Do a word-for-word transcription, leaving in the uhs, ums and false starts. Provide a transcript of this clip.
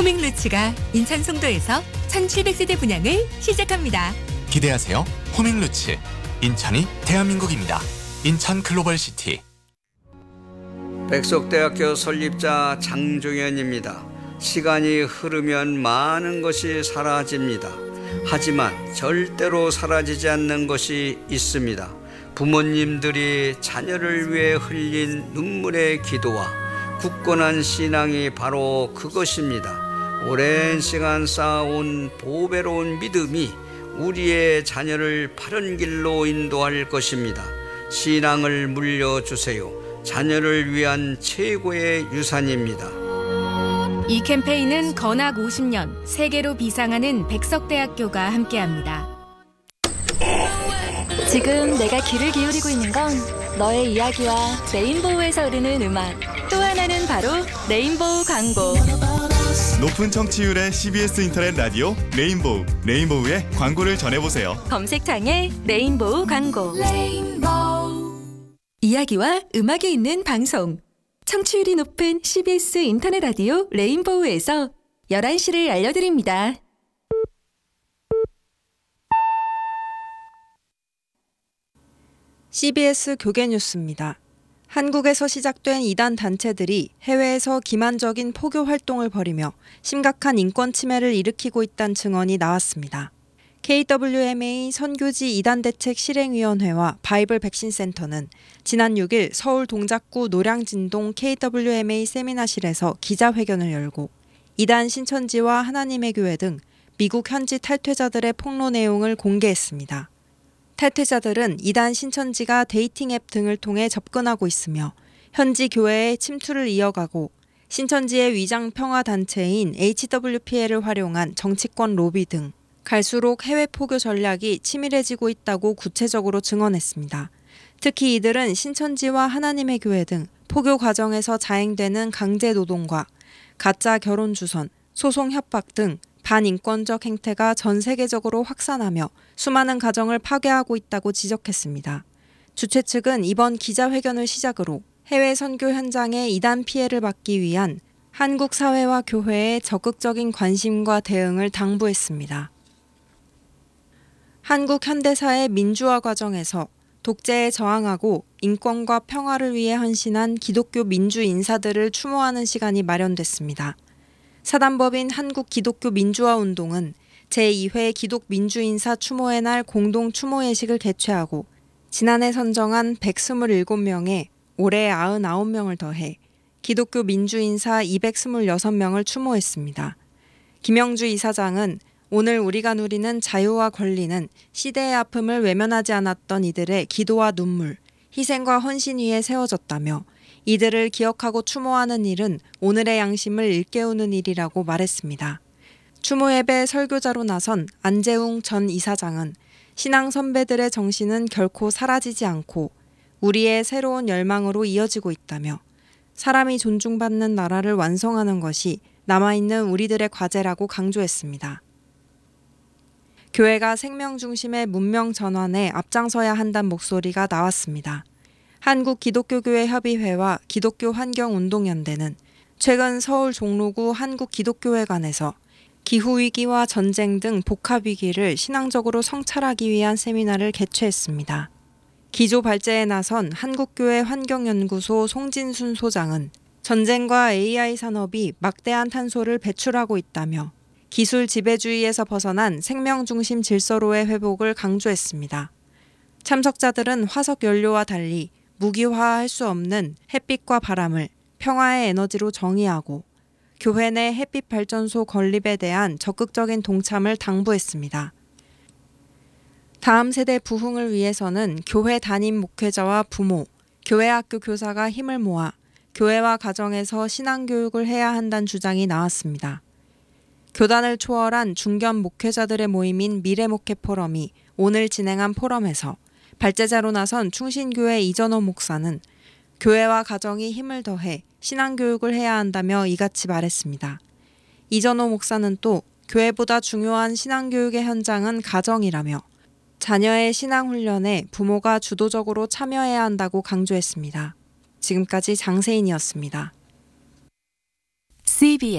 호밍루츠가 인천 송도에서 천칠백 세대 분양을 시작합니다. 기대하세요. 호밍루츠. 인천이 대한민국입니다. 인천 글로벌시티. 백석대학교 설립자 장종현입니다. 시간이 흐르면 많은 것이 사라집니다. 하지만 절대로 사라지지 않는 것이 있습니다. 부모님들이 자녀를 위해 흘린 눈물의 기도와 굳건한 신앙이 바로 그것입니다. 오랜 시간 쌓아온 보배로운 믿음이 우리의 자녀를 바른 길로 인도할 것입니다. 신앙을 물려주세요. 자녀를 위한 최고의 유산입니다. 이 캠페인은 건학 오십 년 세계로 비상하는 백석대학교가 함께합니다. 지금 내가 귀를 기울이고 있는 건 너의 이야기와 레인보우에서 흐르는 음악, 또 하나는 바로 레인보우 광고. 높은 청취율의 씨비에스 인터넷 라디오 레인보우, 레인보우의 광고를 전해보세요. 검색창에 레인보우 광고. 레인보우. 이야기와 음악이 있는 방송. 청취율이 높은 씨비에스 인터넷 라디오 레인보우에서 열한 시를 알려드립니다. 씨비에스 교계 뉴스입니다. 한국에서 시작된 이단 단체들이 해외에서 기만적인 포교 활동을 벌이며 심각한 인권 침해를 일으키고 있다는 증언이 나왔습니다. 케이더블유엠에이 선교지 이단 대책 실행위원회와 바이블 백신 센터는 지난 육 일 서울 동작구 노량진동 케이더블유엠에이 세미나실에서 기자회견을 열고 이단 신천지와 하나님의 교회 등 미국 현지 탈퇴자들의 폭로 내용을 공개했습니다. 탈퇴자들은 이단 신천지가 데이팅 앱 등을 통해 접근하고 있으며 현지 교회에 침투를 이어가고 신천지의 위장 평화 단체인 에이치더블유피에를 활용한 정치권 로비 등 갈수록 해외 포교 전략이 치밀해지고 있다고 구체적으로 증언했습니다. 특히 이들은 신천지와 하나님의 교회 등 포교 과정에서 자행되는 강제 노동과 가짜 결혼 주선, 소송 협박 등 반인권적 행태가 전 세계적으로 확산하며 수많은 가정을 파괴하고 있다고 지적했습니다. 주최 측은 이번 기자회견을 시작으로 해외 선교 현장의 이단 피해를 막기 위한 한국 사회와 교회의 적극적인 관심과 대응을 당부했습니다. 한국 현대사의 민주화 과정에서 독재에 저항하고 인권과 평화를 위해 헌신한 기독교 민주 인사들을 추모하는 시간이 마련됐습니다. 사단법인 한국기독교민주화운동은 제이 회 기독민주인사 추모의 날 공동 추모 예식을 개최하고 지난해 선정한 백이십칠 명에 올해 구십구 명을 더해 기독교 민주인사 이백이십육 명을 추모했습니다. 김영주 이사장은 오늘 우리가 누리는 자유와 권리는 시대의 아픔을 외면하지 않았던 이들의 기도와 눈물, 희생과 헌신 위에 세워졌다며 이들을 기억하고 추모하는 일은 오늘의 양심을 일깨우는 일이라고 말했습니다. 추모 예배 설교자로 나선 안재웅 전 이사장은 신앙 선배들의 정신은 결코 사라지지 않고 우리의 새로운 열망으로 이어지고 있다며 사람이 존중받는 나라를 완성하는 것이 남아있는 우리들의 과제라고 강조했습니다. 교회가 생명 중심의 문명 전환에 앞장서야 한다는 목소리가 나왔습니다. 한국기독교교회협의회와 기독교환경운동연대는 최근 서울 종로구 한국기독교회관에서 기후위기와 전쟁 등 복합위기를 신앙적으로 성찰하기 위한 세미나를 개최했습니다. 기조 발제에 나선 한국교회 환경연구소 송진순 소장은 전쟁과 에이아이 산업이 막대한 탄소를 배출하고 있다며 기술 지배주의에서 벗어난 생명 중심 질서로의 회복을 강조했습니다. 참석자들은 화석 연료와 달리 무기화할 수 없는 햇빛과 바람을 평화의 에너지로 정의하고 교회 내 햇빛 발전소 건립에 대한 적극적인 동참을 당부했습니다. 다음 세대 부흥을 위해서는 교회 담임 목회자와 부모, 교회 학교 교사가 힘을 모아 교회와 가정에서 신앙교육을 해야 한다는 주장이 나왔습니다. 교단을 초월한 중견 목회자들의 모임인 미래목회 포럼이 오늘 진행한 포럼에서 발제자로 나선 충신교회 이전호 목사는 교회와 가정이 힘을 더해 신앙교육을 해야 한다며 이같이 말했습니다. 이전호 목사는 또 교회보다 중요한 신앙교육의 현장은 가정이라며 자녀의 신앙훈련에 부모가 주도적으로 참여해야 한다고 강조했습니다. 지금까지 장세인이었습니다. 씨비에스